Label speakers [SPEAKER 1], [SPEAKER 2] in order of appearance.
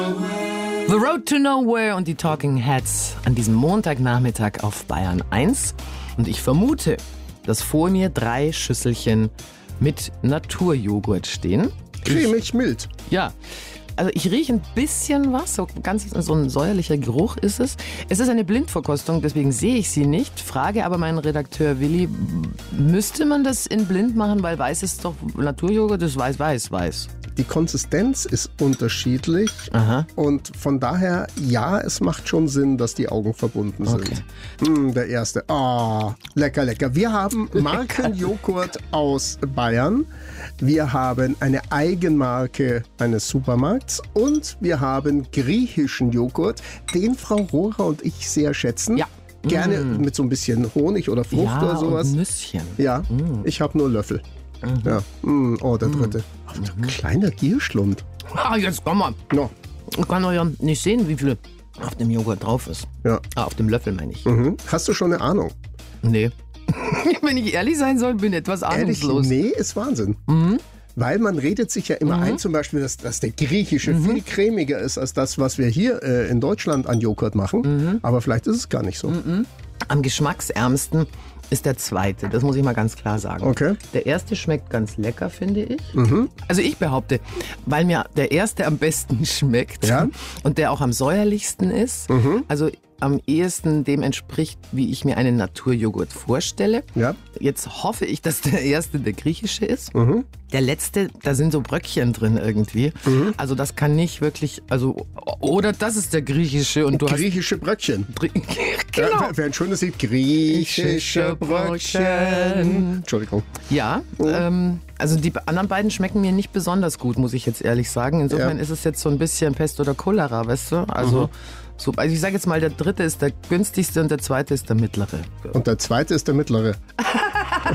[SPEAKER 1] The Road to Nowhere und die Talking Heads an diesem Montagnachmittag auf Bayern 1. Und ich vermute, dass vor mir 3 Schüsselchen mit Naturjoghurt stehen.
[SPEAKER 2] Cremig mild.
[SPEAKER 1] Ja, also ich rieche ein bisschen was, so ein säuerlicher Geruch ist es. Es ist eine Blindverkostung, deswegen sehe ich sie nicht. Frage aber meinen Redakteur Willi, müsste man das in blind machen, weil weiß ist doch Naturjoghurt, ist weiß.
[SPEAKER 2] Die Konsistenz ist unterschiedlich.
[SPEAKER 1] Aha.
[SPEAKER 2] Und von daher, ja, es macht schon Sinn, dass die Augen verbunden sind. Der erste. Lecker. Wir haben Markenjoghurt aus Bayern. Wir haben eine Eigenmarke eines Supermarkts und wir haben griechischen Joghurt, den Frau Rohrer und ich sehr schätzen.
[SPEAKER 1] Ja.
[SPEAKER 2] Gerne mit so ein bisschen Honig oder Frucht oder sowas.
[SPEAKER 1] Und Nüsschen.
[SPEAKER 2] Ja, ich habe nur Löffel. Ja. Der dritte. Ein kleiner Gierschlund.
[SPEAKER 1] Jetzt komm mal.
[SPEAKER 2] No.
[SPEAKER 1] Ich kann doch ja nicht sehen, wie viel auf dem Joghurt drauf ist.
[SPEAKER 2] Ja.
[SPEAKER 1] Auf dem Löffel meine ich.
[SPEAKER 2] Hast du schon eine Ahnung?
[SPEAKER 1] Nee. Wenn ich ehrlich sein soll, bin ich etwas ahnungslos.
[SPEAKER 2] Nee, ist Wahnsinn. Weil man redet sich ja immer ein, zum Beispiel, dass der griechische viel cremiger ist als das, was wir hier in Deutschland an Joghurt machen. Aber vielleicht ist es gar nicht so.
[SPEAKER 1] Am geschmacksärmsten ist der zweite, das muss ich mal ganz klar sagen.
[SPEAKER 2] Okay.
[SPEAKER 1] Der erste schmeckt ganz lecker, finde ich. Also ich behaupte, weil mir der erste am besten schmeckt und der auch am säuerlichsten ist, also am ehesten dem entspricht, wie ich mir einen Naturjoghurt vorstelle.
[SPEAKER 2] Ja.
[SPEAKER 1] Jetzt hoffe ich, dass der erste der griechische ist. Der letzte, da sind so Bröckchen drin irgendwie. Also das kann nicht wirklich, oder das ist der griechische. Und du
[SPEAKER 2] griechische Bröckchen.
[SPEAKER 1] Genau.
[SPEAKER 2] Wäre ein schönes Lied. Griechische Bröckchen. Entschuldigung.
[SPEAKER 1] Ja, also die anderen beiden schmecken mir nicht besonders gut, muss ich jetzt ehrlich sagen. Insofern ist es jetzt so ein bisschen Pest oder Cholera, weißt du? Also ich sage jetzt mal, der dritte ist der günstigste und der zweite ist der mittlere.
[SPEAKER 2] Und der zweite ist der mittlere.